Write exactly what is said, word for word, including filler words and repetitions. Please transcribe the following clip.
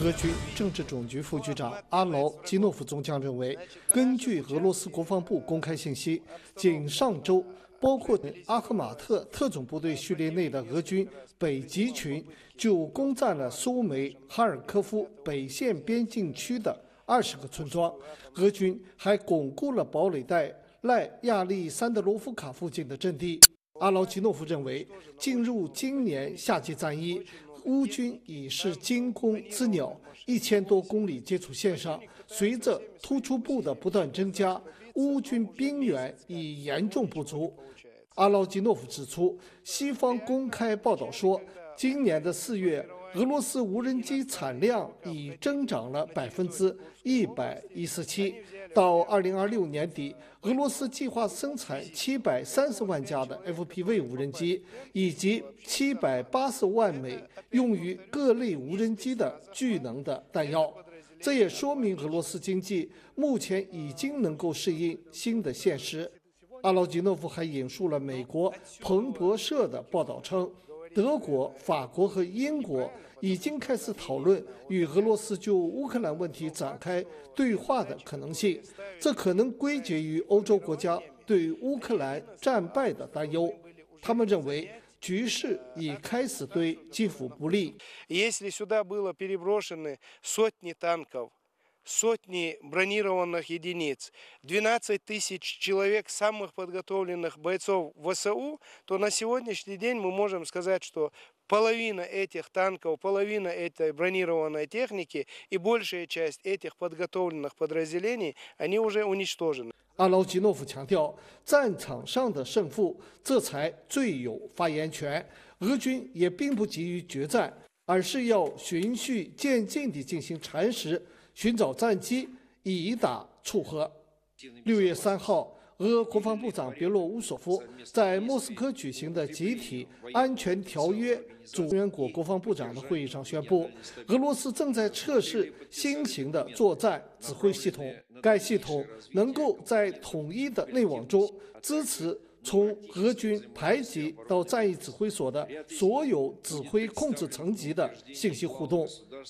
俄军政治总局副局长阿劳基诺夫中将认为，根据俄罗斯国防部公开信息，仅上周，包括阿赫马特特种部队序列内的俄军北极群就攻占了苏梅哈尔科夫北线边境区的二十个村庄。俄军还巩固了堡垒带赖亚历山德罗夫卡附近的阵地。阿劳基诺夫认为，进入今年夏季战役，乌军已是惊弓之鸟，一千多公里接触线上，随着突出部的不断增加，乌军兵源已严重不足。阿劳基诺夫指出，西方公开报道说，今年的四月，俄罗斯无人机产量已增长了百分之一百一十七。到二零二六年底，俄罗斯计划生产七百三十万架的 F P V 无人机，以及七百八十万枚用于各类无人机的巨能的弹药。这也说明俄罗斯经济目前已经能够适应新的现实。阿劳基诺夫还引述了美国彭博社的报道称，德国、法国和英国已经开始讨论与俄罗斯就乌克兰问题展开对话的可能性，这可能归结于欧洲国家对乌克兰战败的担忧。他们认为，局势已开始对基辅不利。 Если сюда было переброшены сотни танков, сотни бронированных единиц, двенадцать тысяч человек самых подготовленных бойцов ВСУ, то на сегодняшний день мы можем сказать, что половина этих танков, половина этой бронированной техники и большая часть этих подготовленных подразделений, они уже уничтожены. 阿劳基诺夫强调，战场上的胜负，这才最有发言权。俄军也并不急于决战，而是要循序渐进地进行蚕食，寻找战机，以打促和。六月三号，俄国防部长别洛乌索夫在莫斯科举行的集体安全条约组员国国防部长的会议上宣布，俄罗斯正在测试新型的作战指挥系统。该系统能够在统一的内网中支持从俄军排级到战役指挥所的所有指挥控制层级的信息互动。